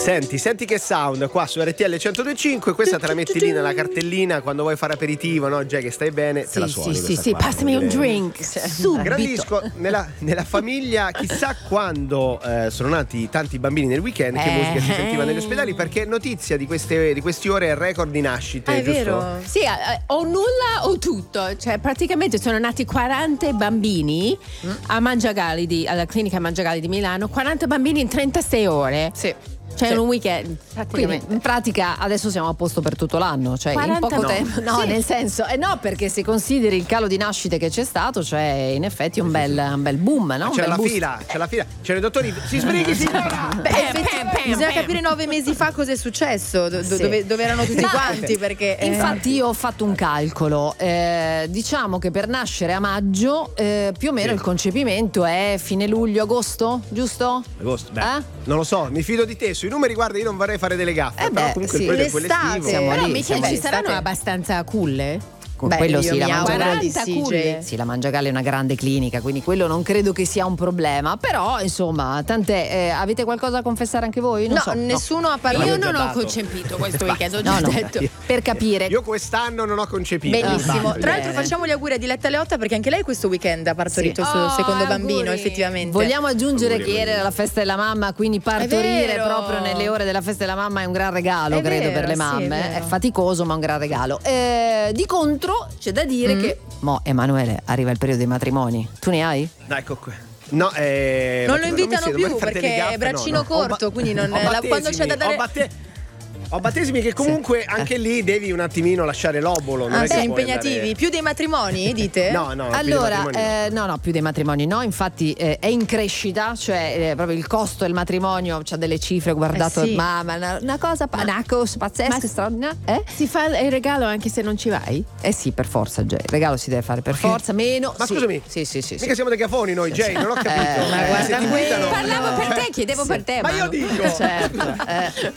Senti che sound qua su RTL 102.5. Questa te la metti lì nella cartellina quando vuoi fare aperitivo, no? Già che stai bene, te la suoni. Sì, passami un drink. Subito. Grandisco nella famiglia, chissà quando sono nati tanti bambini nel weekend, che musica si sentiva negli ospedali, perché notizia di questi ore è record di nascite, è giusto? vero. Sì, o nulla o tutto. Cioè, praticamente sono nati 40 bambini a Mangiagalli, alla clinica Mangiagalli di Milano, 40 bambini in 36 ore. Sì. Cioè in un weekend. Quindi in pratica adesso siamo a posto per tutto l'anno, cioè 40 in poco no. tempo. No, Sì. nel senso, no, perché se consideri il calo di nascite che c'è stato, cioè in effetti un bel boom, no? C'è la fila, c'erano i dottori, si sbrighi signora! Bisogna capire 9 mesi fa cosa è successo, dove erano tutti quanti, perché Infatti io ho fatto un calcolo, diciamo che per nascere a maggio più o meno il concepimento è fine luglio-agosto, giusto? Agosto, non lo so, mi fido di te, sui numeri guarda io non vorrei fare delle gaffe, però comunque sì, il periodo è quello l'estate. estivo. Siamo Però lì, mica ci saranno abbastanza culle? quello sì, la Mangiagalli culle. Sì, la Mangiagalli è una grande clinica, quindi quello non credo che sia un problema. Però, insomma, tant'è. Avete qualcosa da confessare anche voi? Non so. nessuno ha parlato. Io già non ho dato. concepito questo weekend, ho già No, detto. per capire. Io quest'anno non ho concepito. Benissimo. Basta. Tra l'altro facciamo gli auguri a Diletta Leotta perché anche lei questo weekend ha partorito il suo secondo bambino, auguri. effettivamente. Vogliamo aggiungere Auguri, che ieri era la festa della mamma, quindi partorire vero. proprio nelle ore della festa della mamma è un gran regalo, È credo, vero, per le sì, è mamme. vero. È faticoso, ma un gran regalo. Di contro, c'è da dire che Emanuele, arriva il periodo dei matrimoni. Tu ne hai? Ecco qui. No, non lo invitano più perché è braccino corto, quindi non quando c'è da dare. Ho battesimi che comunque anche lì devi un attimino lasciare l'obolo. Non è che puoi impegnativi. andare... Più dei matrimoni, dite? No, più Allora, dei matrimoni no. no, più dei matrimoni no, infatti è in crescita, cioè proprio il costo del matrimonio c'ha delle cifre, ho guardato, sì. una cosa pazzesca, straordinaria. Si fa il regalo anche se non ci vai? Eh sì, per forza, Jay. Il regalo si deve fare per forza, meno. Ma sì. scusami, Sì. mica siamo dei cafoni noi, Jay, non ho capito. ma guarda Se ti quello. invitano- Parlavo per te, chiedevo per te. Ma io Manu. dico, Certo.